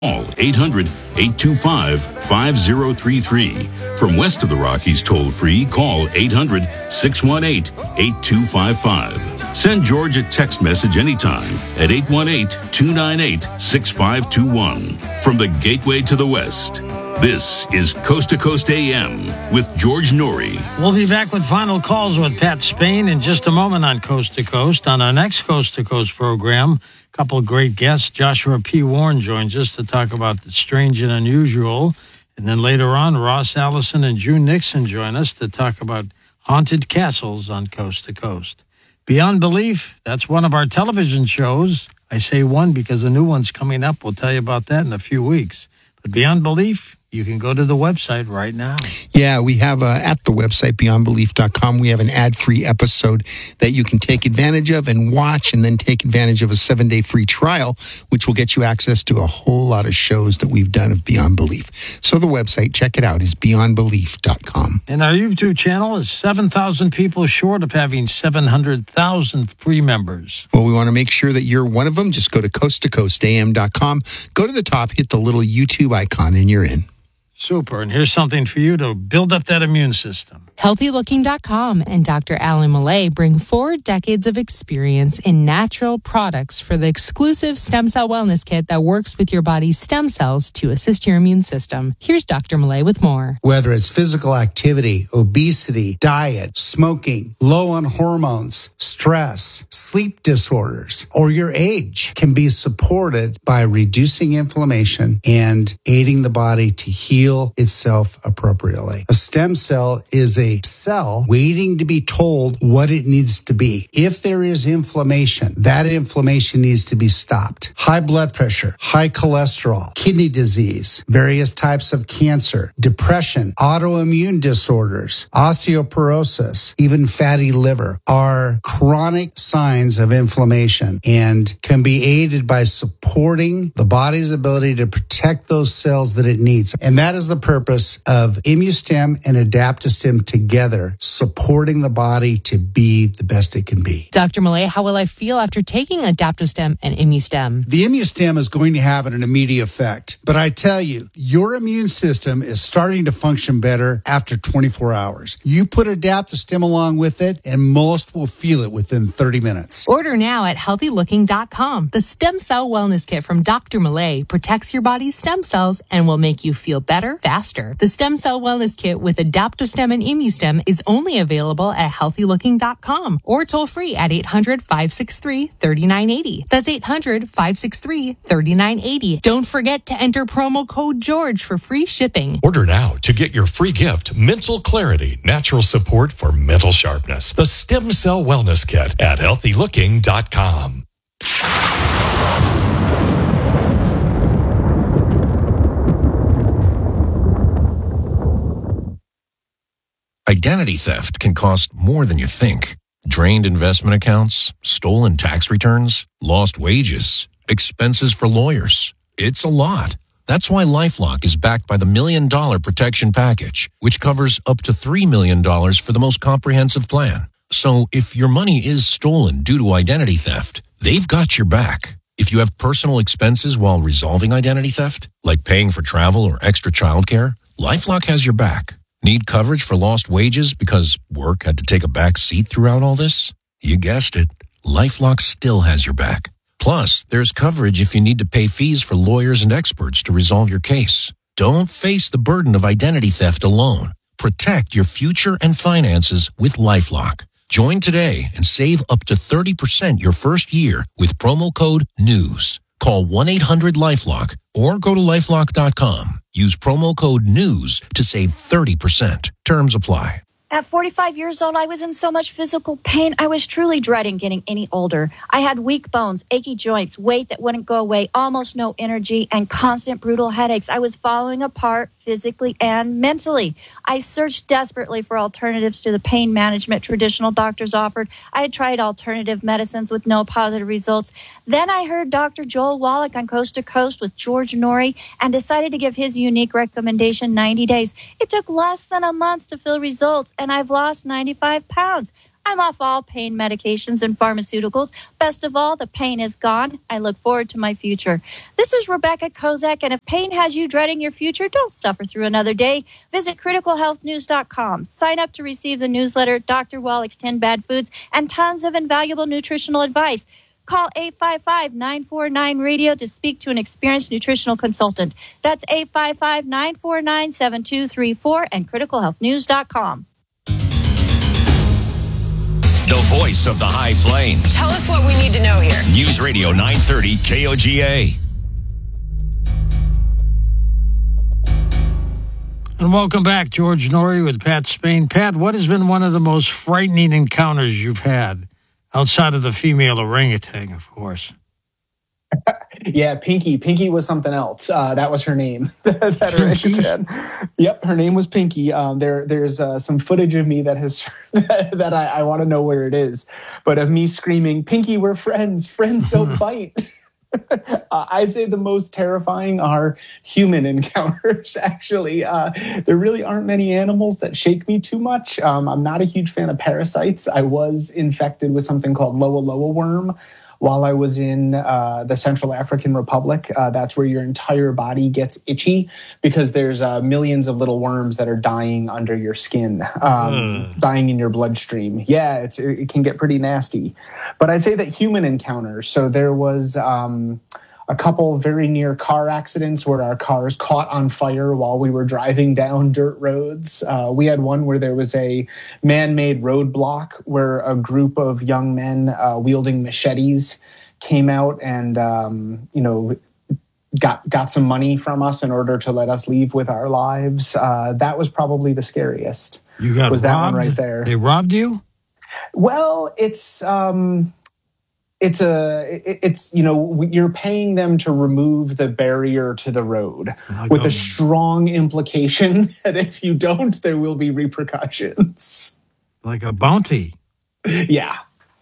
Call 800-825-5033. From west of the Rockies toll-free, call 800-618-8255. Send George a text message anytime at 818-298-6521. From the gateway to the west, this is Coast to Coast AM with George Norrie. We'll be back with final calls with Pat Spain in just a moment on Coast to Coast. On our next Coast to Coast program, a couple of great guests. Joshua P. Warren joins us to talk about the strange and unusual. And then later on, Ross Allison and June Nixon join us to talk about haunted castles on Coast to Coast. Beyond Belief, that's one of our television shows. I say one because a new one's coming up. We'll tell you about that in a few weeks. But Beyond Belief, you can go to the website right now. Yeah, we have at the website, beyondbelief.com, we have an ad-free episode that you can take advantage of and watch, and then take advantage of a 7-day free trial, which will get you access to a whole lot of shows that we've done of Beyond Belief. So the website, check it out, is beyondbelief.com. And our YouTube channel is 7,000 people short of having 700,000 free members. Well, we want to make sure that you're one of them. Just go to coasttocoastam.com, go to the top, hit the little YouTube icon, and you're in. Super. And here's something for you to build up that immune system. HealthyLooking.com and Dr. Alan Millay bring 4 decades of experience in natural products for the exclusive stem cell wellness kit that works with your body's stem cells to assist your immune system. Here's Dr. Millay with more. Whether it's physical activity, obesity, diet, smoking, low on hormones, stress, sleep disorders, or your age can be supported by reducing inflammation and aiding the body to heal itself appropriately. A stem cell is a cell waiting to be told what it needs to be. If there is inflammation, that inflammation needs to be stopped. High blood pressure, high cholesterol, kidney disease, various types of cancer, depression, autoimmune disorders, osteoporosis, even fatty liver are chronic signs of inflammation and can be aided by supporting the body's ability to protect those cells that it needs. And that is the purpose of ImmuStem and Adaptostem together, supporting the body to be the best it can be. Dr. Millay, how will I feel after taking Adaptostem and ImmuStem? The ImmuStem is going to have an immediate effect. But I tell you, your immune system is starting to function better after 24 hours. You put Adaptostem along with it, and most will feel it within 30 minutes. Order now at HealthyLooking.com. The Stem Cell Wellness Kit from Dr. Millay protects your body's stem cells and will make you feel better faster. The Stem Cell Wellness Kit with Adaptostem and ImmuStem is only available at HealthyLooking.com or toll free at 800-563-3980. That's 800-563-3980. Don't forget to enter promo code George for free shipping. Order now to get your free gift, Mental Clarity, natural support for mental sharpness. The Stem Cell Wellness Kit at HealthyLooking.com. Identity theft can cost more than you think. Drained investment accounts, stolen tax returns, lost wages, expenses for lawyers. It's a lot. That's why LifeLock is backed by the $1 Million Protection Package, which covers up to $3 million for the most comprehensive plan. So if your money is stolen due to identity theft, they've got your back. If you have personal expenses while resolving identity theft, like paying for travel or extra childcare, LifeLock has your back. Need coverage for lost wages because work had to take a back seat throughout all this? You guessed it. LifeLock still has your back. Plus, there's coverage if you need to pay fees for lawyers and experts to resolve your case. Don't face the burden of identity theft alone. Protect your future and finances with LifeLock. Join today and save up to 30% your first year with promo code NEWS. Call 1-800-LifeLock or go to lifelock.com. Use promo code NEWS to save 30%. Terms apply. At 45 years old, I was in so much physical pain. I was truly dreading getting any older. I had weak bones, achy joints, weight that wouldn't go away, almost no energy, and constant brutal headaches. I was falling apart physically and mentally. I searched desperately for alternatives to the pain management traditional doctors offered. I had tried alternative medicines with no positive results. Then I heard Dr. Joel Wallach on Coast to Coast with George Norrie and decided to give his unique recommendation 90 days. It took less than a month to feel results, and I've lost 95 pounds. I'm off all pain medications and pharmaceuticals. Best of all, the pain is gone. I look forward to my future. This is Rebecca Kozak, and if pain has you dreading your future, don't suffer through another day. Visit criticalhealthnews.com. Sign up to receive the newsletter, Dr. Wallach's 10 Bad Foods, and tons of invaluable nutritional advice. Call 855-949-RADIO to speak to an experienced nutritional consultant. That's 855-949-7234 and criticalhealthnews.com. The voice of the High Plains. Tell us what we need to know here. News Radio 930 KOGA. And welcome back, George Norrie with Pat Spain. Pat, what has been one of the most frightening encounters you've had outside of the female orangutan, of course? Yeah, Pinky. Pinky was something else. That was her name. That orangutan. Yep, her name was Pinky. There's some footage of me that has that I want to know where it is, but of me screaming, "Pinky, we're friends. Friends don't bite." I'd say the most terrifying are human encounters, actually. There really aren't many animals that shake me too much. I'm not a huge fan of parasites. I was infected with something called Loa Loa worm while I was in the Central African Republic. That's where your entire body gets itchy because there's millions of little worms that are dying under your skin, dying in your bloodstream. Yeah, it can get pretty nasty. But I'd say that human encounters, so there was a couple very near car accidents where our cars caught on fire while we were driving down dirt roads. We had one where there was a man-made roadblock where a group of young men wielding machetes came out and, got some money from us in order to let us leave with our lives. That was probably the scariest. You got was robbed? That one right there. They robbed you? Well, it's you're paying them to remove the barrier to the road with a strong implication that if you don't, there will be repercussions. Like a bounty. Yeah.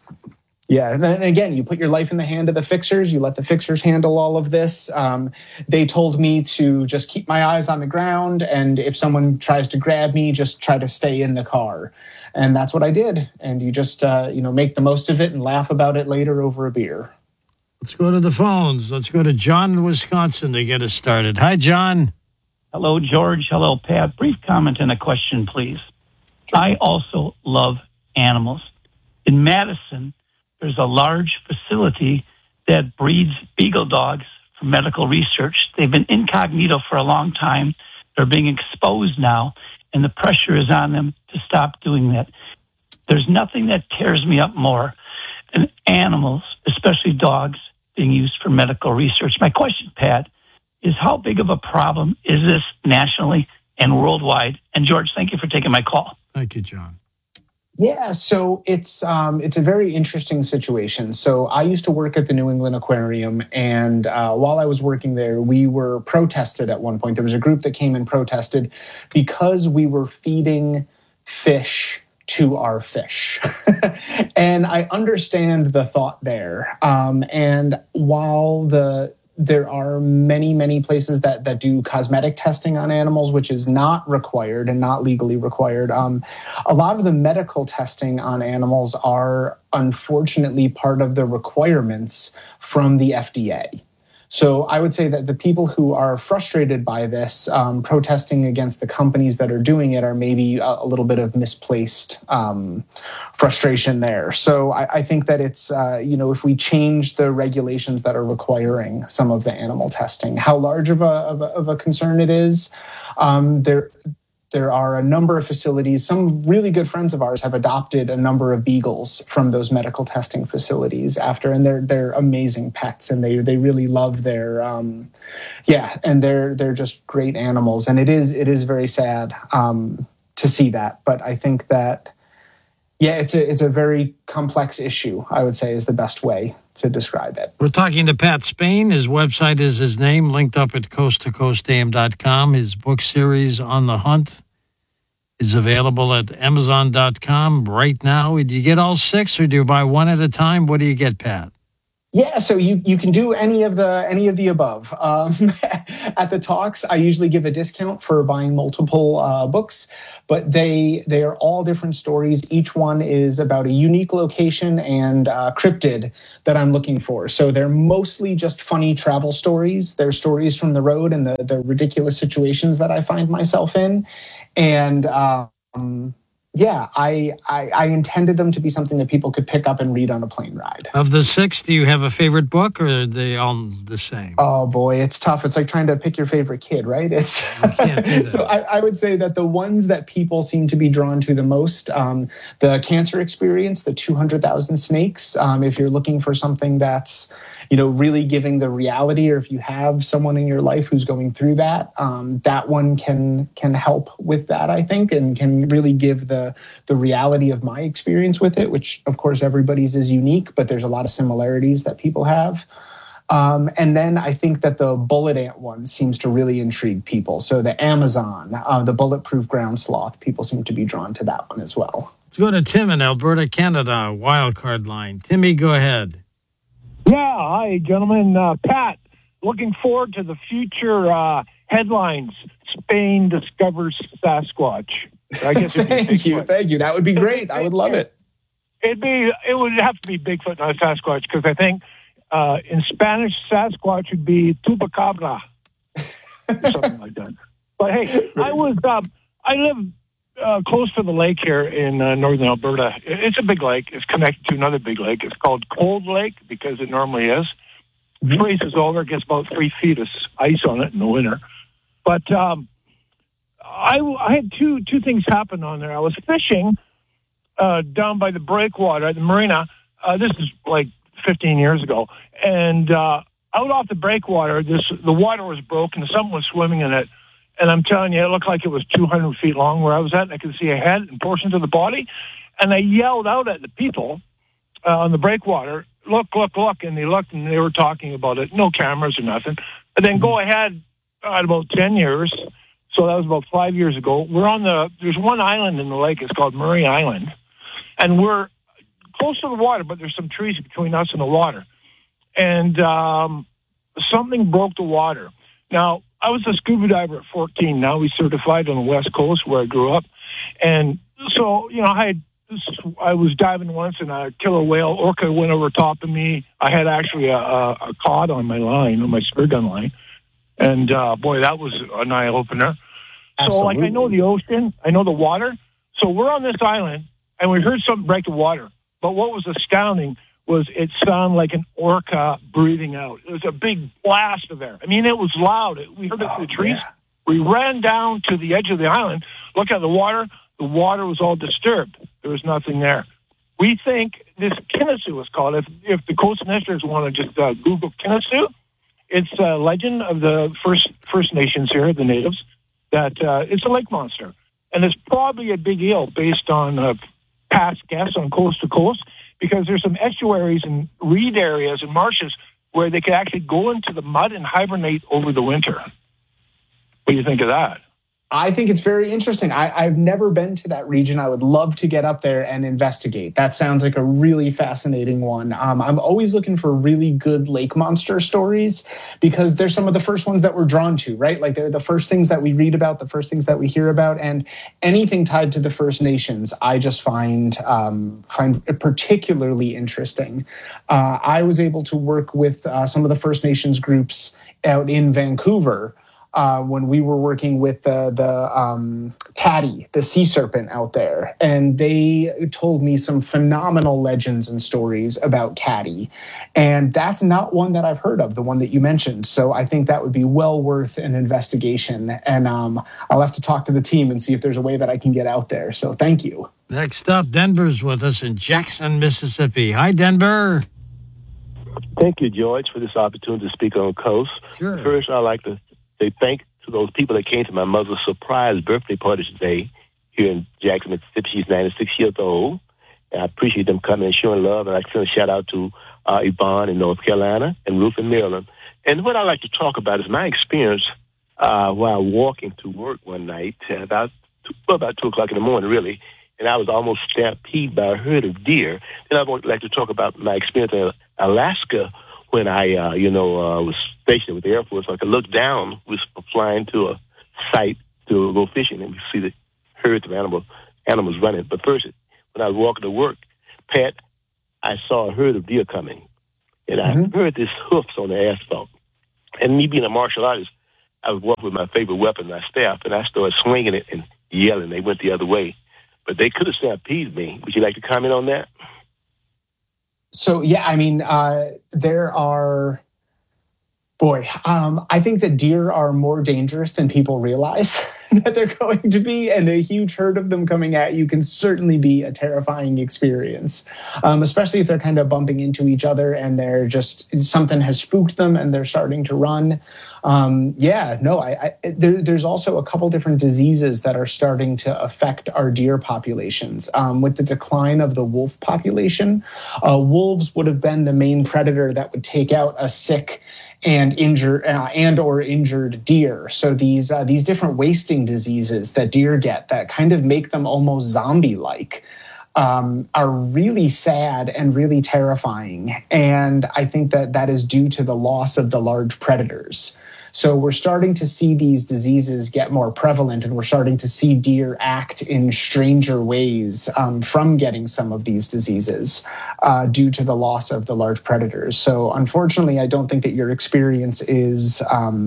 Yeah. And then again, you put your life in the hand of the fixers. You let the fixers handle all of this. They told me to just keep my eyes on the ground. And if someone tries to grab me, just try to stay in the car. And that's what I did. And you just, make the most of it and laugh about it later over a beer. Let's go to the phones. Let's go to John in Wisconsin to get us started. Hi, John. Hello, George. Hello, Pat. Brief comment and a question, please. Sure. I also love animals. In Madison, there's a large facility that breeds beagle dogs for medical research. They've been incognito for a long time. They're being exposed now, and the pressure is on them to stop doing that. There's nothing that tears me up more than animals, especially dogs, being used for medical research. My question, Pat, is how big of a problem is this nationally and worldwide? And George, thank you for taking my call. Thank you, John. Yeah, so it's a very interesting situation. So I used to work at the New England Aquarium, and while I was working there, we were protested at one point. There was a group that came and protested because we were feeding fish to our fish. And I understand the thought there. And while there are many, many places that do cosmetic testing on animals, which is not required and not legally required. A lot of the medical testing on animals are unfortunately part of the requirements from the FDA. So I would say that the people who are frustrated by this, protesting against the companies that are doing it, are maybe a little bit of misplaced frustration there. So I think that it's, if we change the regulations that are requiring some of the animal testing, how large of a concern it is, there are a number of facilities. Some really good friends of ours have adopted a number of beagles from those medical testing facilities and they're amazing pets, and they really love their, and they're just great animals. And it is very sad to see that. But I think that, it's a very complex issue, I would say, is the best way to describe it. We're talking to Pat Spain. His website is his name, linked up at coasttocoastam.com. His book series, On the Hunt, is available at amazon.com right now. Do you get all 6 or do you buy one at a time? What do you get, Pat? Yeah, so you can do any of the above. At the talks, I usually give a discount for buying multiple books, but they are all different stories. Each one is about a unique location and cryptid that I'm looking for. So they're mostly just funny travel stories. They're stories from the road and the ridiculous situations that I find myself in, and yeah, I intended them to be something that people could pick up and read on a plane ride. Of the 6, do you have a favorite book, or are they all the same? Oh boy, it's tough. It's like trying to pick your favorite kid, right? It's can't do that. So I would say that the ones that people seem to be drawn to the most, the Cancer Experience, the 200,000 Snakes. If you're looking for something that's, really giving the reality, or if you have someone in your life who's going through that, that one can help with that, I think, and can really give the reality of my experience with it, which of course everybody's is unique, but there's a lot of similarities that people have. And then I think that the Bullet Ant one seems to really intrigue people. So the Amazon, the Bulletproof Ground Sloth, people seem to be drawn to that one as well. Let's go to Tim in Alberta, Canada, wildcard line. Timmy, go ahead. Yeah, hi, gentlemen. Pat, looking forward to the future headlines. Spain discovers Sasquatch. I guess Thank you. That would be great. I would love it. It would have to be Bigfoot, not Sasquatch, because I think in Spanish, Sasquatch would be Chupacabra, or something like that. But hey, I live close to the lake here in northern Alberta. It's a big lake. It's connected to another big lake. It's called Cold Lake because it normally is. Mm-hmm. Freezes over, gets about 3 feet of ice on it in the winter. But I had two things happen on there. I was fishing down by the breakwater at the marina. This is like 15 years ago. And out off the breakwater, the water was broken. Someone was swimming in it. And I'm telling you, it looked like it was 200 feet long where I was at. And I could see a head and portions of the body. And I yelled out at the people on the breakwater, look. And they looked and they were talking about it. No cameras or nothing. And then go ahead at about 10 years. So that was about 5 years ago. There's one island in the lake. It's called Murray Island. And we're close to the water, but there's some trees between us and the water. And something broke the water. Now, I was a scuba diver at 14. Now we certified on the West Coast where I grew up. And so, I was diving once and a killer whale orca went over top of me. I had actually a cod on my line, on my spear gun line. And boy, that was an eye opener. Absolutely. So I know the ocean, I know the water. So we're on this island and we heard something break the water. But what was astounding was it sounded like an orca breathing out. It was a big blast of air. I mean, it was loud. We heard it through the trees. Yeah. We ran down to the edge of the island, looked at the water. The water was all disturbed. There was nothing there. We think this Kinnasoo is called. If the Coast Nesters want to just Google Kinnasoo, it's a legend of the First Nations here, the natives, that it's a lake monster. And it's probably a big eel based on past guests on Coast to Coast, because there's some estuaries and reed areas and marshes where they could actually go into the mud and hibernate over the winter. What do you think of that? I think it's very interesting. I've never been to that region. I would love to get up there and investigate. That sounds like a really fascinating one. I'm always looking for really good lake monster stories because they're some of the first ones that we're drawn to, right? Like they're the first things that we read about, the first things that we hear about, and anything tied to the First Nations, I just find particularly interesting. I was able to work with some of the First Nations groups out in Vancouver when we were working with the Caddy, the sea serpent out there. And they told me some phenomenal legends and stories about Caddy. And that's not one that I've heard of, the one that you mentioned. So I think that would be well worth an investigation. And I'll have to talk to the team and see if there's a way that I can get out there. So thank you. Next up, Denver's with us in Jackson, Mississippi. Hi, Denver. Thank you, George, for this opportunity to speak on Coast. Sure. First, I'd like to say thank to those people that came to my mother's surprise birthday party today here in Jackson, Mississippi. She's 96 years old. And I appreciate them coming and showing love. And I send a shout out to Yvonne in North Carolina and Ruth in Maryland. And what I like to talk about is my experience while walking to work one night about 2 o'clock in the morning, really. And I was almost stampeded by a herd of deer. Then I would like to talk about my experience Alaska when I, was stationed with the Air Force. So I could look down. We were flying to a site to go fishing, and we see the herds of animals running. But first, when I was walking to work, Pat, I saw a herd of deer coming, and I heard this hoofs on the asphalt. And me being a martial artist, I was walking with my favorite weapon, my staff, and I started swinging it and yelling. They went the other way. But they could have stampeded me. Would you like to comment on that? So, yeah, I mean, there are... I think that deer are more dangerous than people realize that they're going to be, and a huge herd of them coming at you can certainly be a terrifying experience, especially if they're kind of bumping into each other and they're just, something has spooked them and they're starting to run. There's also a couple different diseases that are starting to affect our deer populations. With the decline of the wolf population, wolves would have been the main predator that would take out a sick and injured deer. So these different wasting diseases that deer get that kind of make them almost zombie-like are really sad and really terrifying. And I think that is due to the loss of the large predators. So we're starting to see these diseases get more prevalent, and we're starting to see deer act in stranger ways from getting some of these diseases due to the loss of the large predators. So unfortunately, I don't think that your experience is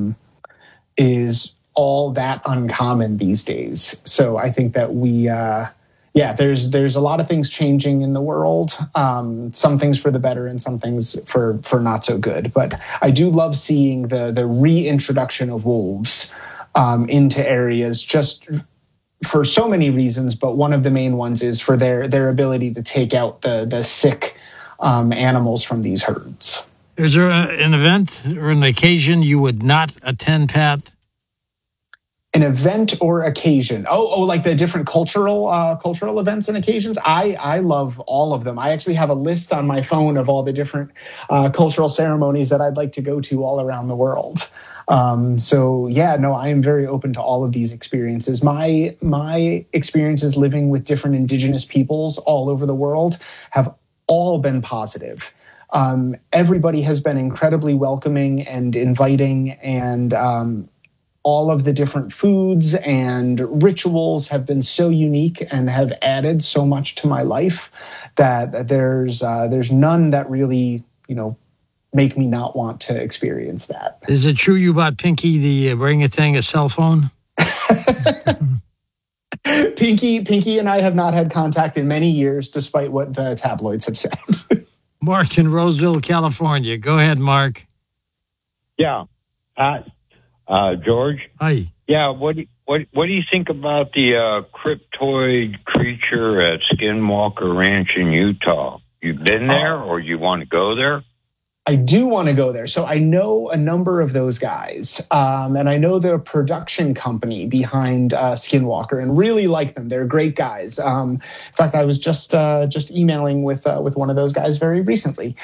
all that uncommon these days. So I think that there's a lot of things changing in the world. Some things for the better and some things for not so good. But I do love seeing the reintroduction of wolves into areas just for so many reasons. But one of the main ones is for their ability to take out the sick animals from these herds. Is there an event or an occasion you would not attend, Pat? An event or occasion? Like the different cultural events and occasions? I love all of them. I actually have a list on my phone of all the different cultural ceremonies that I'd like to go to all around the world. I am very open to all of these experiences. My experiences living with different indigenous peoples all over the world have all been positive. Everybody has been incredibly welcoming and inviting, and all of the different foods and rituals have been so unique and have added so much to my life that there's none that really, make me not want to experience that. Is it true you bought Pinky the orangutan a cell phone? Pinky and I have not had contact in many years, despite what the tabloids have said. Mark in Roseville, California. Go ahead, Mark. Yeah. George? Hi. Yeah, what do you think about the cryptoid creature at Skinwalker Ranch in Utah? You been there, or you want to go there? I do want to go there. So I know a number of those guys, and I know the production company behind Skinwalker, and really like them. They're great guys. In fact, I was just emailing with one of those guys very recently.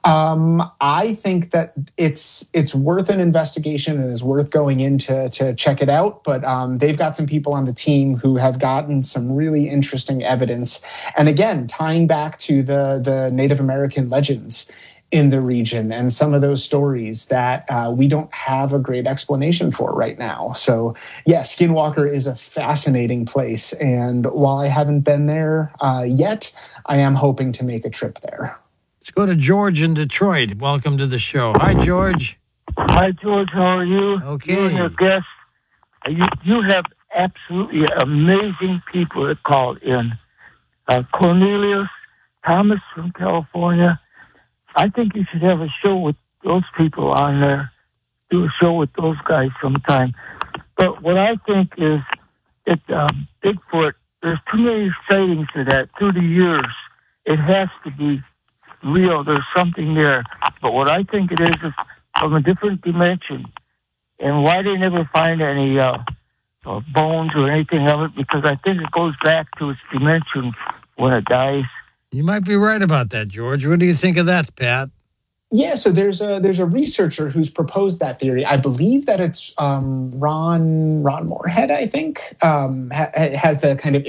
I think that it's worth an investigation and is worth going in to check it out. But they've got some people on the team who have gotten some really interesting evidence, and again, tying back to the Native American legends in the region and some of those stories that we don't have a great explanation for right now. So, Skinwalker is a fascinating place. And while I haven't been there yet, I am hoping to make a trip there. Let's go to George in Detroit. Welcome to the show. Hi, George. Hi, George. How are you? Okay. You and your guests. You have absolutely amazing people that call in. Cornelius, Thomas from California. I think you should have a show with those people on there. Do a show with those guys sometime. But what I think is that Bigfoot, there's too many sightings of that through the years. It has to be real. There's something there. But what I think it is from a different dimension. And why they never find any bones or anything of it, because I think it goes back to its dimension when it dies. You might be right about that, George. What do you think of that, Pat? Yeah, so there's a researcher who's proposed that theory. I believe that it's Ron Moorhead, I think, has the kind of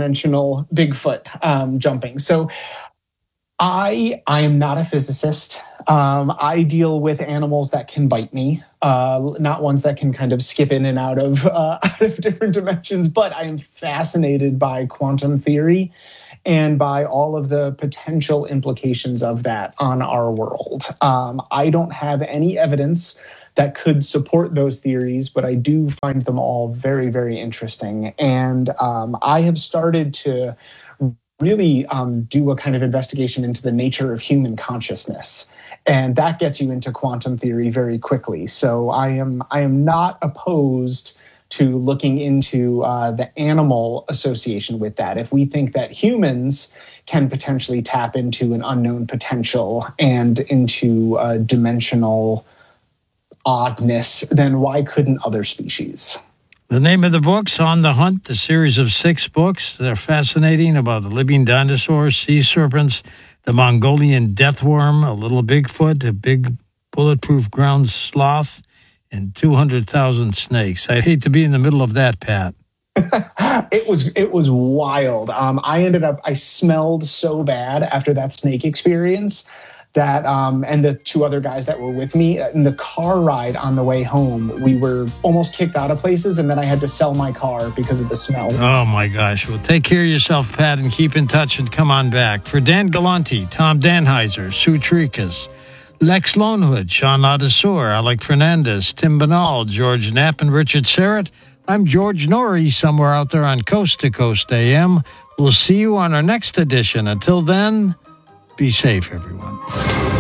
interdimensional Bigfoot jumping. So I am not a physicist. I deal with animals that can bite me, not ones that can kind of skip in and out of different dimensions. But I am fascinated by quantum theory and by all of the potential implications of that on our world. I don't have any evidence that could support those theories, but I do find them all very, very interesting. And I have started to really do a kind of investigation into the nature of human consciousness. And that gets you into quantum theory very quickly. So I am not opposed to looking into the animal association with that. If we think that humans can potentially tap into an unknown potential and into dimensional oddness, then why couldn't other species? The name of the book's On the Hunt, the series of 6 books. They're fascinating about the living dinosaurs, sea serpents, the Mongolian deathworm, a little Bigfoot, a big bulletproof ground sloth, and 200,000 snakes. I'd hate to be in the middle of that, Pat. It was wild. I smelled so bad after that snake experience that, and the 2 other guys that were with me, in the car ride on the way home, we were almost kicked out of places, and then I had to sell my car because of the smell. Oh, my gosh. Well, take care of yourself, Pat, and keep in touch and come on back. For Dan Galante, Tom Danheiser, Sue Trikas, Lex Lonehood, Sean Ladesseur, Alec Fernandez, Tim Banal, George Knapp, and Richard Serrett, I'm George Norrie, somewhere out there on Coast to Coast AM. We'll see you on our next edition. Until then, be safe, everyone.